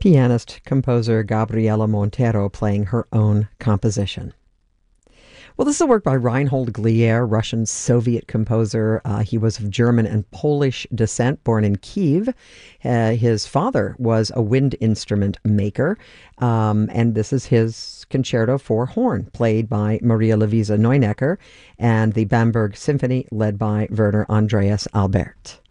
Pianist composer Gabriela Montero playing her own composition. Well, this is a work by Reinhold Glier, Russian Soviet composer. He was of German and Polish descent, born in Kiev. His father was a wind instrument maker, and this is his concerto for horn, played by Maria Luisa Neunecker, and the Bamberg Symphony, led by Werner Andreas Albert.